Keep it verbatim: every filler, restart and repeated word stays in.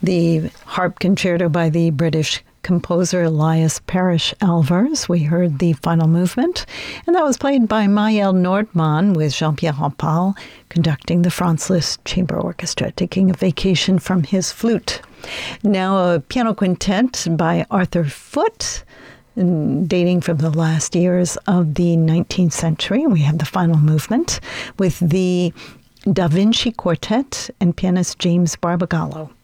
the harp concerto by the British composer Elias Parrish Alvars. We heard the final movement, and that was played by Maël Nordmann with Jean-Pierre Rampal conducting the Franz Liszt Chamber Orchestra, taking a vacation from his flute. Now a piano quintet by Arthur Foote, dating from the last years of the nineteenth century. We have the final movement with the Da Vinci Quartet and pianist James Barbagallo.